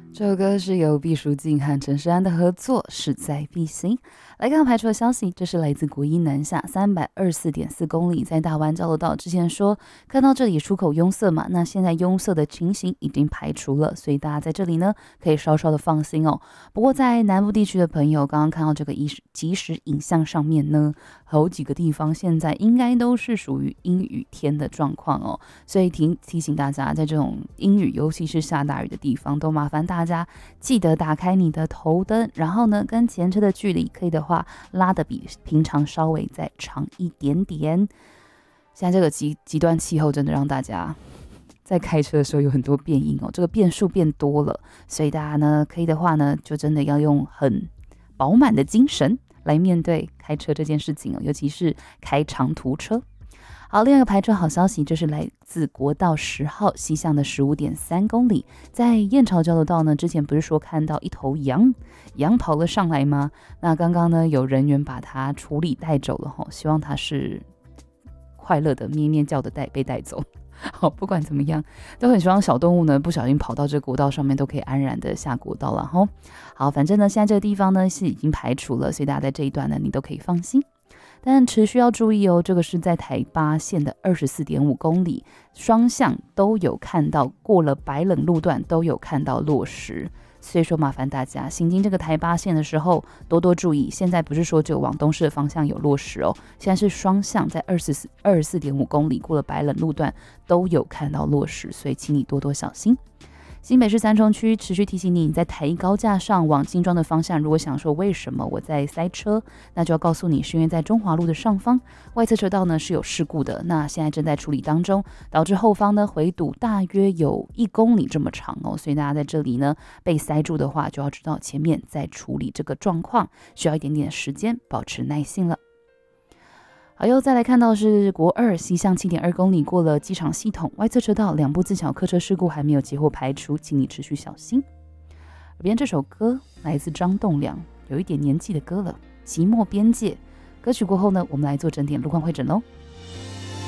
这首歌是由毕书尽和陈势安的合作，势在必行。来看排除的消息，这是来自国一南下324.4公里，在大湾交流道之前说看到这里出口拥塞嘛，那现在拥塞的情形已经排除了，所以大家在这里呢可以稍稍的放心哦。不过在南部地区的朋友，刚刚看到这个即时影像上面呢，好几个地方现在应该都是属于阴雨天的状况哦，所以提醒大家，在这种阴雨，尤其是下大雨的地方，都麻烦大家记得打开你的头灯，然后呢，跟前车的距离可以的话拉得比平常稍微再长一点点。现在这个极端气候真的让大家在开车的时候有很多变因哦，这个变数变多了，所以大家呢可以的话呢，就真的要用很饱满的精神来面对开车这件事情哦，尤其是开长途车。好，另外一个排车好消息就是来自国道10号西向的15.3公里，在燕巢交流道呢，之前不是说看到一头羊跑了上来吗？那刚刚呢有人员把它处理带走了，希望它是快乐的咩咩叫的被带走。好，不管怎么样，都很希望小动物呢不小心跑到这个国道上面都可以安然的下国道了吼。好，反正呢现在这个地方呢是已经排除了，所以大家在这一段呢你都可以放心。但持续要注意哦，这个是在台八线的24.5公里，双向都有看到，过了白冷路段都有看到落石，所以说麻烦大家行经这个台八线的时候多多注意。现在不是说只有往东市的方向有落石哦，现在是双向在24.5公里过了白冷路段都有看到落石，所以请你多多小心。新北市三重区持续提醒你在台一高架上往金庄的方向，如果想说为什么我在塞车，那就要告诉你是因为在中华路的上方外侧车道呢是有事故的，那现在正在处理当中，导致后方呢回堵大约有1公里这么长哦，所以大家在这里呢被塞住的话，就要知道前面在处理这个状况，需要一点点时间，保持耐心了。好，又再来看到是国二西向7.2公里，过了机场系统外侧车道2部自小客车事故还没有结果排除，请你持续小心。耳边这首歌来自张栋梁，有一点年纪的歌了，《寂寞边界》。歌曲过后呢，我们来做整点路况会诊喽。